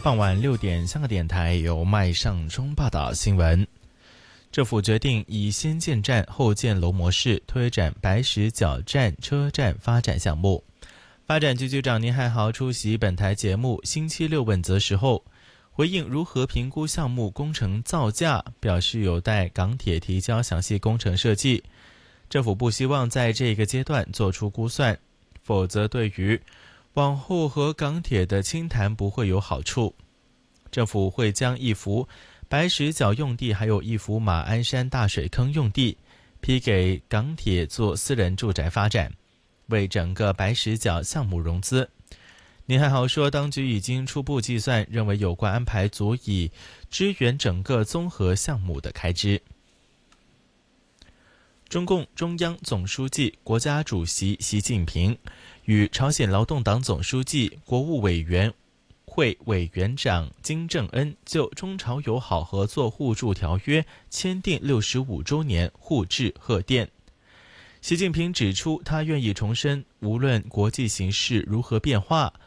傍晚6点，香港电台由麦尚中报道新闻。政府决定以先建站后建楼模式推展白石角站车站发展项目。发展局局长倪汉豪出席本台节目星期六问责时候，回应如何评估项目工程造价，表示有待港铁提交详细工程设计。政府不希望在这个阶段做出估算，否则对于往后和港铁的清谈不会有好处。政府会将一幅白石角用地还有一幅马鞍山大水坑用地批给港铁做私人住宅发展，为整个白石角项目融资。倪汉豪说，当局已经初步计算，认为有关安排足以支援整个综合项目的开支。中共中央总书记、国家主席习近平与朝鲜劳动党总书记、国务委员会委员长金正恩就中朝友好合作互助条约签订65周年互致贺电。习近平指出，他愿意重申，无论国际形势如何变化，